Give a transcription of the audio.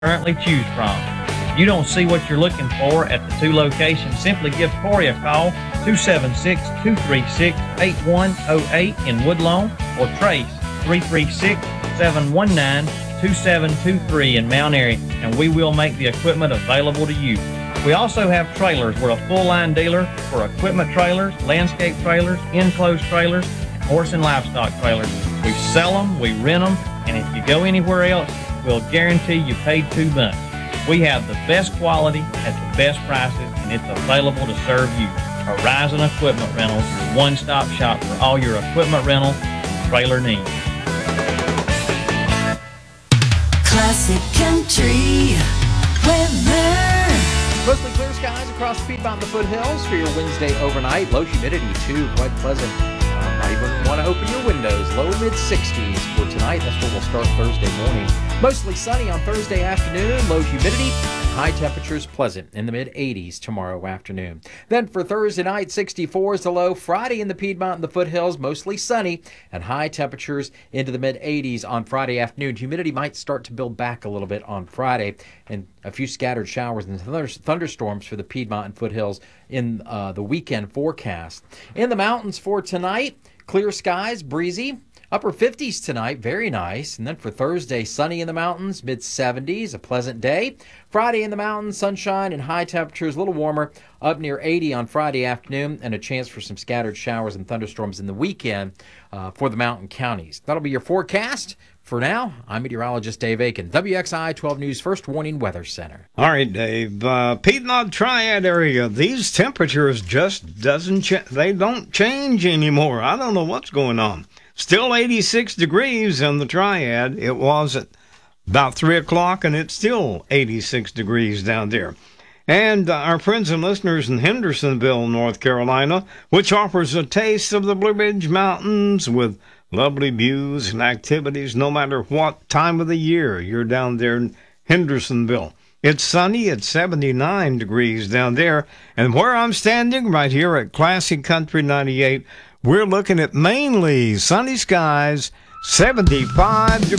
currently choose from. If you don't see what you're looking for at the two locations, simply give Corey a call, 276-236-8108 in Woodlawn, or Trace, 336-719-2723 in Mount Airy, and we will make the equipment available to you. We also have trailers. We're a full-line dealer for equipment trailers, landscape trailers, enclosed trailers, and horse and livestock trailers. We sell them, we rent them, and if you go anywhere else, we'll guarantee you paid too much. We have the best quality at the best prices, and it's available to serve you. Horizon Equipment Rentals, your one-stop shop for all your equipment rental and trailer needs. Classic Country weather. Mostly clear skies across the Piedmont and the foothills for your Wednesday overnight. Low humidity, too, quite pleasant. Might even want to open your windows. Low mid-60s for tonight. That's where we'll start Thursday morning. Mostly sunny on Thursday afternoon. Low humidity. High temperatures pleasant in the mid-80s tomorrow afternoon. Then for Thursday night, 64 is the low. Friday in the Piedmont and the foothills, mostly sunny and high temperatures into the mid-80s on Friday afternoon. Humidity might start to build back a little bit on Friday, and a few scattered showers and thunderstorms for the Piedmont and foothills in the weekend forecast. In the mountains for tonight, clear skies, breezy. Upper 50s tonight, very nice. And then for Thursday, sunny in the mountains, mid-70s, a pleasant day. Friday in the mountains, sunshine and high temperatures, a little warmer, up near 80 on Friday afternoon, and a chance for some scattered showers and thunderstorms in the weekend for the mountain counties. That'll be your forecast. For now, I'm meteorologist Dave Aiken, WXI 12 News First Warning Weather Center. All right, Dave. Piedmont Triad area, these temperatures just they don't change anymore. I don't know what's going on. Still 86 degrees in the Triad. It was at about 3 o'clock, and it's still 86 degrees down there. And our friends and listeners in Hendersonville, North Carolina, which offers a taste of the Blue Ridge Mountains with lovely views and activities no matter what time of the year you're down there in Hendersonville. It's sunny at 79 degrees down there. And where I'm standing right here at Classic Country 98, we're looking at mainly sunny skies, 75 degrees.